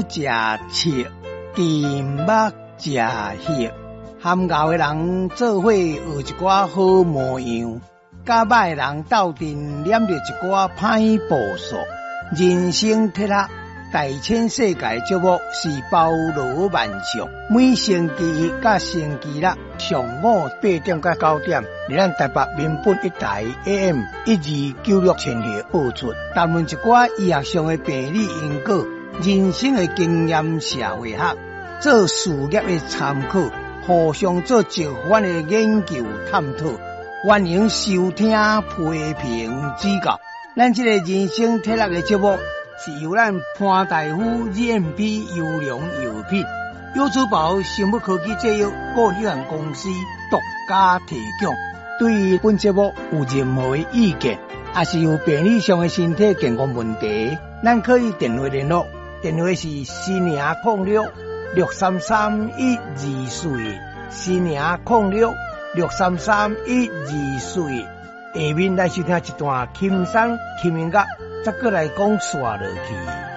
食切，金目食血。含熬的人做伙学一寡好模样，甲歹的人斗阵念着一寡歹步数。人生铁盒，大千世界节目是包罗万象，每星期一甲星期六上午8点到9点，伫咱台北民本一台 AM1296千赫播出，谈论一寡医学上的病理因果、人生的经验、社会学、做事业的参考，互相做一番的研究探讨。欢迎收听、批评、指教。咱这个人生铁盒的节目是由咱潘大夫 GMP 优良药品优珠宝生物科技制药股份有限公司独家提供。对于本节目有任何意见，也是有病理上的身体健康问题，咱可以电话联络，电话是4006-633-1242，4006-633-1242。下面来收听一段轻松轻音乐，再过来讲煞落去。